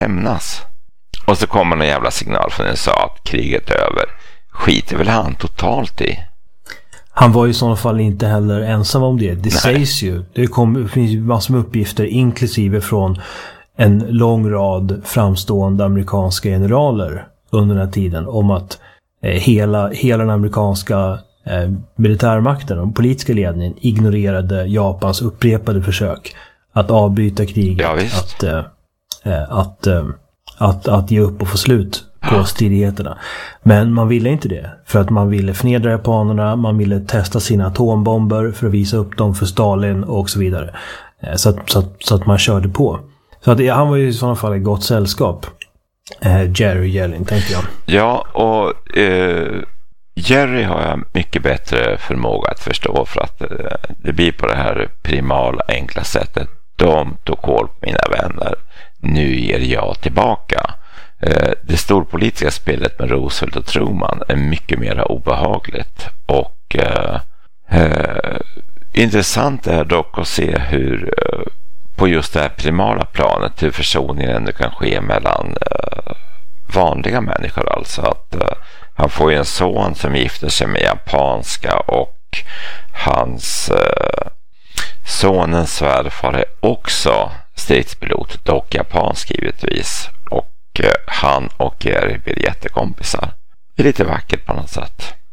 hämnas. Och så kommer en jävla signal från USA att kriget är över. Skiter väl han totalt i. Han var i sådana fall inte heller ensam om det. Det sägs ju. Det finns ju massor med uppgifter inklusive från en lång rad framstående amerikanska generaler under den här tiden om att hela den amerikanska militärmakten och politiska ledningen ignorerade Japans upprepade försök att avbryta kriget, att ge upp och få slut på stridigheterna. Men man ville inte det, för att man ville förnedra japanerna, man ville testa sina atombomber för att visa upp dem för Stalin och så vidare. Så att man körde på. Så att han var ju i sådana fall ett gott sällskap. Jerry Jelin, tänkte jag. Ja, och Jerry har jag mycket bättre förmåga att förstå, för att det blir på det här primala, enkla sättet. De tog koll på mina vänner. Nu ger jag tillbaka. Det storpolitiska spelet med Roosevelt och Truman är mycket mer obehagligt. Och intressant är dock att se hur på just det här primala planet hur försoningen ändå kan ske mellan vanliga människor. Alltså att han får ju en son som gifter sig med japanska, och hans sonens svärfar är också stridspilot, dock japansk givetvis, och han och Jerry blir jättekompisar. Det är lite vackert på något sätt.